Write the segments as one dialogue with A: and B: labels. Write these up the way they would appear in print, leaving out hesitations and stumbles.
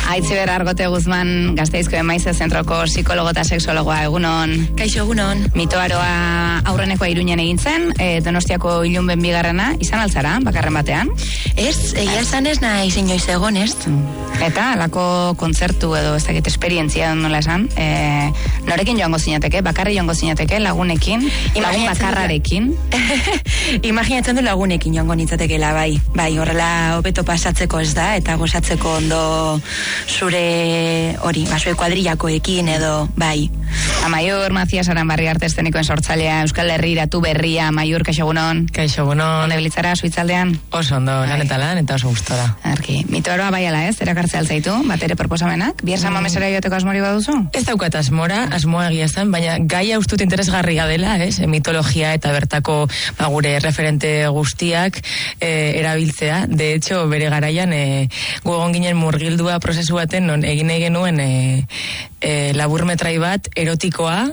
A: Aitziber Argote Guzman, Gasteizko Emaize Zentroko psikologo eta sexologoa, egunon.
B: Kaixo, egunon.
A: Mitoaroa aurrenekoa Iruñan egin zen, Donostiako ilunben bigarrena, izan altzara, bakarren batean?
B: Ez, egia esan ez nahi inoiz egon, ez?
A: Eta, alako kontzertu edo ez dakit esperientzia nola esan, norekin joango zinateke, bakarri joango zinateke, lagunekin, lagun bakarrarekin?
B: Imaginatzen du lagunekin joango nintzatekela, bai, horrela hobeto pasatzeko ez da, eta gozatzeko ondo zure hori, zure kuadrillakoekin edo, bai.
A: Amaiur Macias Aranbarri arte eszenikoen sortzailea, Euskal Herrira, tu berria, Amaiur, kaixo egunon.
C: Kaixo egunon.
A: Onde bilitzara, Suitzaldean?
C: Oso ondo, lan eta oso gustora.
A: Arki, mitoaroa bai ala ez, erakartzea altzaitu, batere proposamenak, bierza mamesera joateko asmori baduzu?
C: Ez daukat asmoa egia zen, baina gaia ustut interesgarria dela, mitologia eta bertako gure referente guztiak erabiltzea. De hecho, bere garaian gu egon ginen murgildua prozesu baten non egin genuen laburmetrai bat erotikoa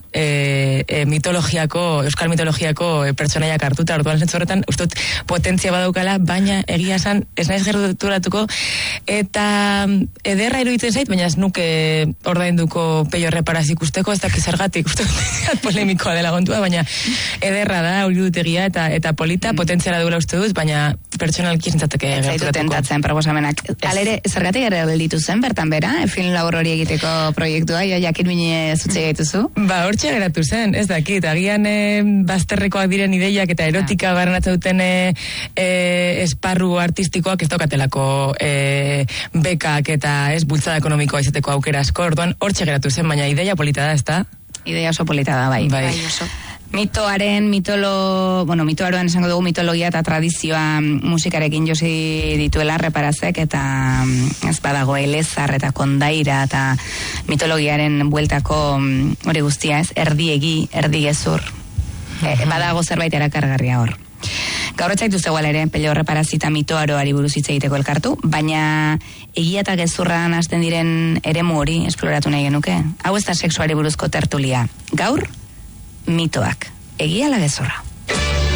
C: euskal mitologiako pertsonaiak hartuta, orduan zentzu horretan ustut potentzia badaukala, baina egia esan ez naiz gerturatuko eta ederra iruditzen zait, baina ez nuke ordainduko peio reparaz ikusteko, ez dakiz zergatik uste polemikoa dela kontua, baina ederra da uridutegia eta polita potentziala duela uste dut, baina pertsonalki zintzateke gerturatuko.
A: Zaitu tentatzen proposamenak. Alere, zergatik ere gelditu zen bertan bera, film labur hori egiteko proiektua, jakin mine zutxe gaituzu?
C: Hortxe geratu zen, ez dakit, agian bazterrekoak diren ideiak eta erotika baranatzen duten esparru artistikoak ez daukatelako bekak eta ez bultzada ekonomikoa izateko aukera asko, orduan hortxe geratu zen, baina ideia polita da, ez da?
A: Ideia oso polita da, bai oso. Mitoaroan esango dugu mitologia eta tradizioa musikarekin josi dituela reparazek eta ez badago elezar eta kondaira eta mitologiaren bueltako hori guztia ez, erdiegi, erdigezur. Badago zerbait erakargarria hor. Gaur etzaitu zegoel ere, pello reparazita mitoaroari buruz hitz egiteko elkartu, baina egia eta gezurran hasten diren eremu hori esploratu nahi genuke. Hau ez da sexuari buruzko tertulia. Gaur, mitoak. Egia ala gezurra?